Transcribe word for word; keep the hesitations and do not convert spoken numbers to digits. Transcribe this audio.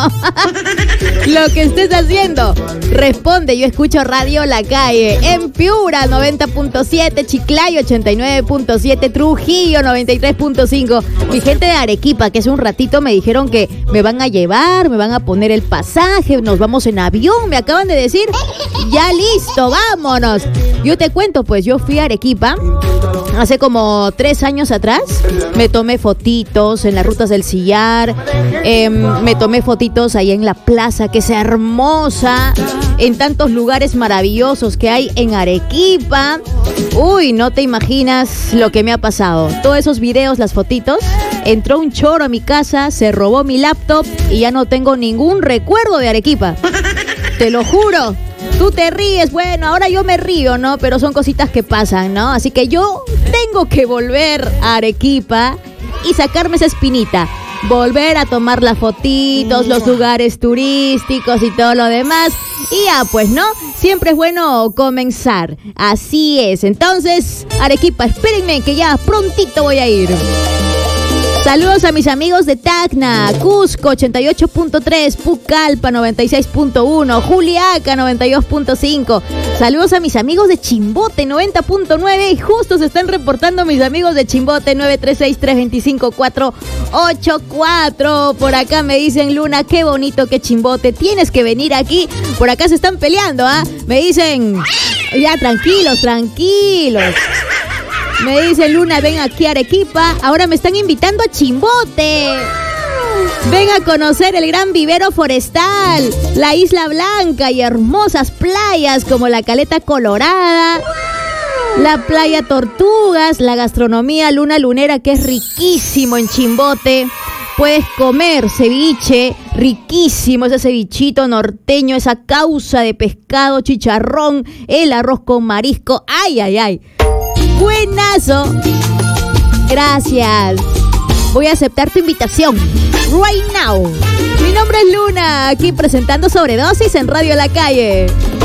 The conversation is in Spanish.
Lo que estés haciendo, responde. Yo escucho Radio La Calle en Piura noventa punto siete, Chiclayo ochenta y nueve punto siete, Trujillo noventa y tres punto cinco. Mi gente de Arequipa, que hace un ratito me dijeron que me van a llevar, me van a poner el pasaje, nos vamos en avión, me acaban de decir. Ya listo, vámonos. Yo te cuento, pues yo fui a Arequipa hace como tres años atrás. Me tomé fotitos en las rutas del Sillar, eh, me tomé fotitos ahí en la plaza, que es hermosa, en tantos lugares maravillosos que hay en Arequipa. Uy, no te imaginas lo que me ha pasado. Todos esos videos, las fotitos, entró un choro a mi casa, se robó mi laptop y ya no tengo ningún recuerdo de Arequipa. Te lo juro. Tú te ríes, bueno, ahora yo me río, ¿no? Pero son cositas que pasan, ¿no? Así que yo tengo que volver a Arequipa y sacarme esa espinita. Volver a tomar las fotitos, los lugares turísticos y todo lo demás. Y ya, pues, ¿no? Siempre es bueno comenzar. Así es. Entonces, Arequipa, espérenme que ya prontito voy a ir. Saludos a mis amigos de Tacna, Cusco ochenta y ocho punto tres, Pucallpa noventa y seis punto uno, Juliaca noventa y dos punto cinco. Saludos a mis amigos de Chimbote noventa punto nueve y justo se están reportando mis amigos de Chimbote nueve tres seis, tres dos cinco, cuatro ocho cuatro. Por acá me dicen, Luna, qué bonito que Chimbote, tienes que venir aquí. Por acá se están peleando, ¿ah? ¿eh? Me dicen, ya tranquilos, tranquilos. Me dice Luna, ven aquí a Arequipa. Ahora me están invitando a Chimbote. Ven a conocer el gran vivero forestal, la Isla Blanca y hermosas playas como la Caleta Colorada, la Playa Tortugas, la gastronomía Luna Lunera, que es riquísimo en Chimbote. Puedes comer ceviche, riquísimo ese cevichito norteño, esa causa de pescado, chicharrón, el arroz con marisco. ¡Ay, ay, ay! ¡Buenazo! Gracias. Voy a aceptar tu invitación. Right now. Mi nombre es Luna, aquí presentando Sobredosis en Radio La Calle.